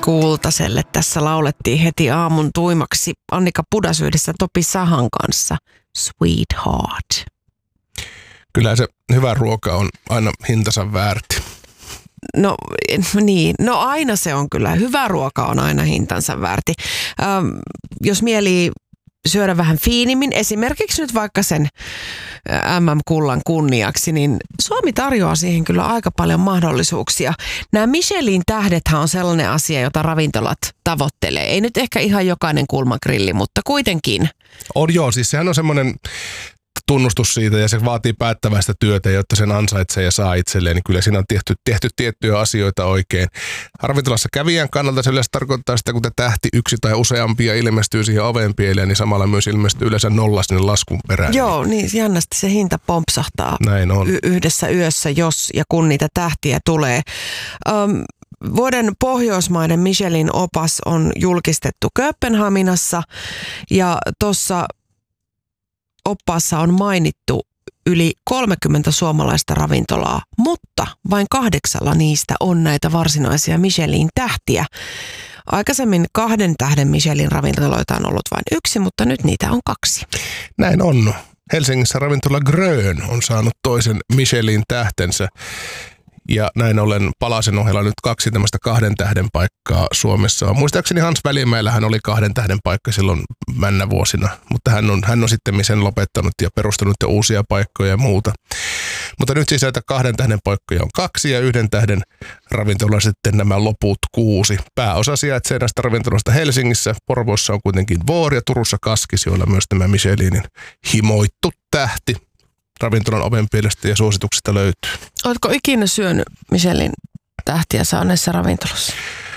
Kultaselle tässä laulettiin heti aamun tuimaksi Annika Pudas yhdessä Topi Sahan kanssa. Sweetheart. Kyllä se hyvä ruoka on aina hintansa väärti. No niin, no aina se on kyllä. Hyvä ruoka on aina hintansa väärti. Jos mielii syödä vähän fiinimmin, esimerkiksi nyt vaikka sen MM-kullan kunniaksi, niin Suomi tarjoaa siihen kyllä aika paljon mahdollisuuksia. Nämä Michelin-tähdethän on sellainen asia, jota ravintolat tavoittelee. Ei nyt ehkä ihan jokainen kulmakrilli, mutta kuitenkin. On joo, siis sehän on semmoinen tunnustus siitä ja se vaatii päättäväistä työtä, jotta sen ansaitsee ja saa itselleen, niin kyllä siinä on tehty tiettyjä asioita oikein. Ravintolassa kävijän kannalta se yleensä tarkoittaa sitä, kun tähti yksi tai useampia ilmestyy siihen ovenpieleen, niin samalla myös ilmestyy yleensä nolla sinne laskun perään. Joo, niin jännästi se hinta pompsahtaa näin on. Yhdessä yössä, jos ja kun niitä tähtiä tulee. Vuoden Pohjoismaiden Michelin-opas on julkistettu Kööpenhaminassa ja tuossa oppaassa on mainittu yli 30 suomalaista ravintolaa, mutta vain 8 niistä on näitä varsinaisia Michelin-tähtiä. Aikaisemmin 2 tähden Michelin-ravintoloita on ollut vain 1, mutta nyt niitä on 2. Näin on. Helsingissä ravintola Grön on saanut toisen Michelin-tähtensä. Ja näin ollen Palasen ohella nyt 2 tämmöistä 2 tähden paikkaa Suomessa. Muistaakseni Hans Välimäellähän oli 2 tähden paikka silloin männävuosina, mutta hän on sitten sen lopettanut ja perustanut jo uusia paikkoja ja muuta. Mutta nyt siis näitä 2 tähden paikkoja on 2 ja 1 tähden ravintola sitten nämä loput 6. Pääosa sijaitsee näistä ravintoloista Helsingissä, Porvoossa on kuitenkin Voor ja Turussa Kaskis, joilla myös tämä Michelinin himoittu tähti ravintolan ovenpielestä ja suosituksista löytyy. Oletko ikinä syönyt Michelin tähtiä saaneessa ravintolassa?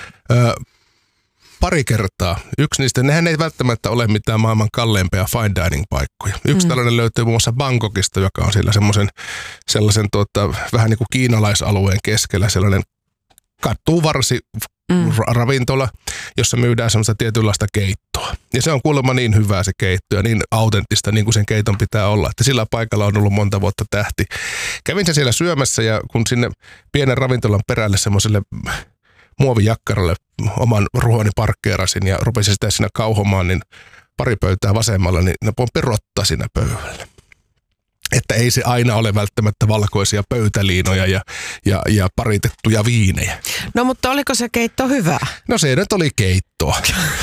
Pari kertaa. Yksi niistä, nehän ei välttämättä ole mitään maailman kalleimpia fine dining paikkoja. Yksi tällainen löytyy muun muassa Bangkokista, joka on siellä sellaisen vähän niin kuin kiinalaisalueen keskellä sellainen katuvarsi ravintola, jossa myydään semmoista tietynlaista keittoa. Ja se on kuulemma niin hyvää se keitto ja niin autenttista niin kuin sen keiton pitää olla, että sillä paikalla on ollut monta vuotta tähti. Kävin se siellä syömässä ja kun sinne pienen ravintolan perälle semmoiselle muovijakkaralle oman ruoani parkkeerasin ja rupesin sitä siinä kauhomaan, niin pari pöytää vasemmalla, niin ne pompi rotta siinä pöydällä. Että ei se aina ole välttämättä valkoisia pöytäliinoja ja paritettuja viinejä. No mutta oliko se keitto hyvä? No se nyt oli keittoa.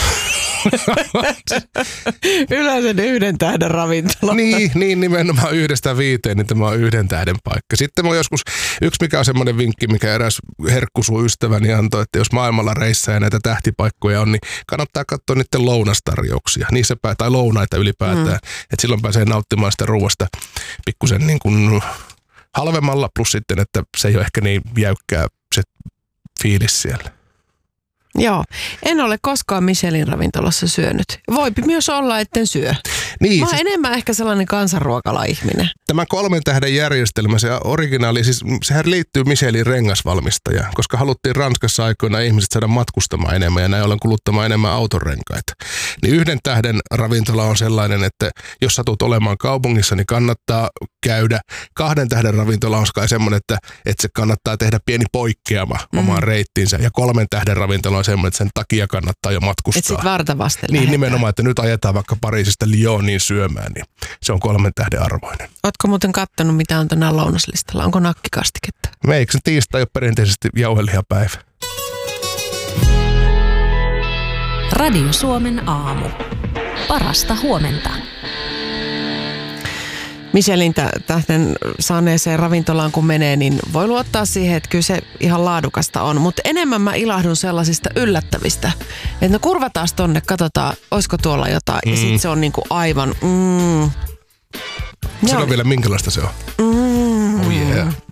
Yleensä 1 tähden ravintola. Niin nimenomaan 1-5, niin tämä on 1 tähden paikka. Sitten on joskus yksi, mikä on semmoinen vinkki, mikä eräs herkkusuystäväni antoi, että jos maailmalla reissää ja näitä tähtipaikkoja on, niin kannattaa katsoa niiden lounastarjouksia. Tai lounaita ylipäätään. Että silloin pääsee nauttimaan sitä ruoasta pikkusen niin kuin halvemmalla, plus sitten, että se ei ole ehkä niin jäykkää se fiilis siellä. Joo, en ole koskaan Michelin ravintolassa syönyt. Voipi myös olla, etten syö. Niin, mä oon enemmän ehkä sellainen kansanruokala-ihminen. Tämä 3 tähden järjestelmä, se originaali, siis sehän liittyy Michelin rengasvalmistajaan, koska haluttiin Ranskassa aikoina ihmiset saada matkustamaan enemmän ja näin ollen kuluttamaan enemmän autorenkaita. Niin 1 tähden ravintola on sellainen, että jos satut olemaan kaupungissa, niin kannattaa käydä. 2 tähden ravintola on kai semmoinen, että se kannattaa tehdä pieni poikkeama omaan reittiinsä. Ja 3 tähden ravintola on semmoinen, että sen takia kannattaa jo matkustaa. Et sit varta vasten niin, nimenomaan, että nyt ajetaan vaikka Pariisista Lyoniin syömään, niin se on 3 tähden arvoinen. Ootko muuten kattonut, mitä on tänään lounaslistalla? Onko nakkikastiketta? Eikö se tiistai ole perinteisesti jauhelihapäivä? Radio Suomen aamu. Parasta huomenta. Michelin tähden saaneeseen ravintolaan kun menee, niin voi luottaa siihen, että kyllä se ihan laadukasta on. Mutta enemmän mä ilahdun sellaisista yllättävistä. Että no kurvataan tonne, katsotaan, olisiko tuolla jotain. Ja sit se on niinku aivan... Sano vielä, minkälaista se on. Mm. Oh yeah.